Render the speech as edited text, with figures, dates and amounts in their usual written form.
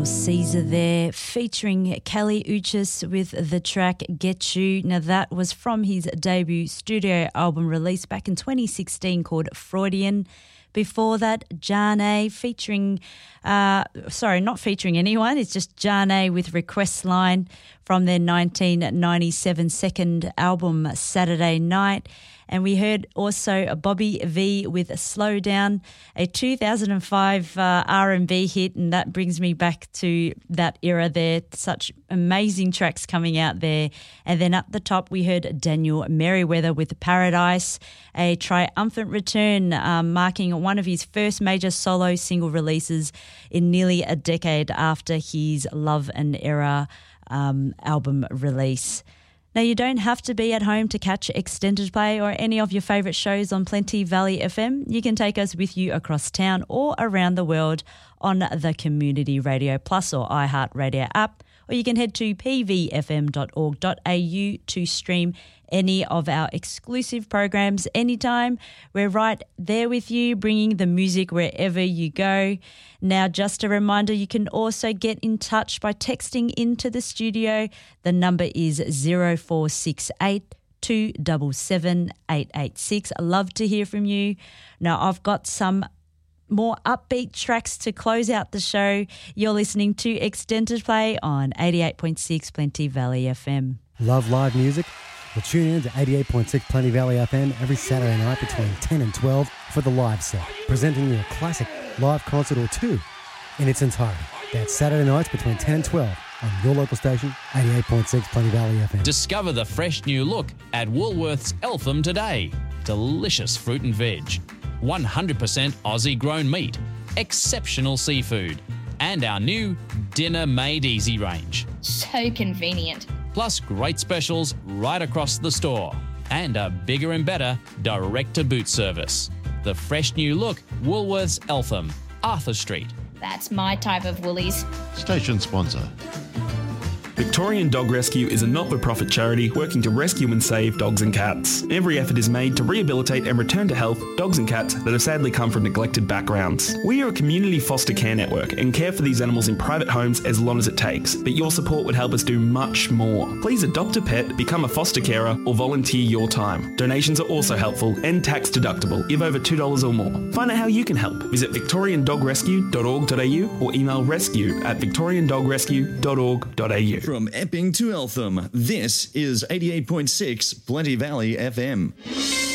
Daniel Caesar there, featuring Kelly Uchis with the track Get You. Now, that was from his debut studio album released back in 2016 called Freudian. Before that, Jane featuring, not featuring anyone, it's just Jane with Request Line from their 1997 second album, Saturday Night. And we heard also Bobby V with Slow Down, a 2005 R&B hit, and that brings me back to that era there. Such amazing tracks coming out there. And then up the top we heard Daniel Merriweather with Paradise, a triumphant return marking one of his first major solo single releases in nearly a decade after his Love and Era album release. Now, you don't have to be at home to catch Extended Play or any of your favourite shows on Plenty Valley FM. You can take us with you across town or around the world on the Community Radio Plus or iHeartRadio app, or you can head to pvfm.org.au to stream any of our exclusive programs anytime. We're right there with you, bringing the music wherever you go. Now, just a reminder, you can also get in touch by texting into the studio. The number is 0468 277 886. I love to hear from you. Now, I've got some more upbeat tracks to close out the show. You're listening to Extended Play on 88.6 Plenty Valley FM. Love live music? Well, tune in to 88.6 Plenty Valley FM every Saturday night between 10 and 12 for the live set, presenting you a classic live concert or two in its entirety. That's Saturday nights between 10 and 12 on your local station, 88.6 Plenty Valley FM. Discover the fresh new look at Woolworths Eltham today. Delicious fruit and veg, 100% Aussie grown meat, exceptional seafood, and our new Dinner Made Easy range. So convenient. Plus great specials right across the store and a bigger and better direct-to-boot service. The fresh new look, Woolworths Eltham, Arthur Street. That's my type of Woolies. Station sponsor. Victorian Dog Rescue is a not-for-profit charity working to rescue and save dogs and cats. Every effort is made to rehabilitate and return to health dogs and cats that have sadly come from neglected backgrounds. We are a community foster care network and care for these animals in private homes as long as it takes, but your support would help us do much more. Please adopt a pet, become a foster carer, or volunteer your time. Donations are also helpful and tax deductible if over $2 or more. Find out how you can help. Visit victoriandogrescue.org.au or email rescue@victoriandogrescue.org.au. From Epping to Eltham, this is 88.6 Plenty Valley FM.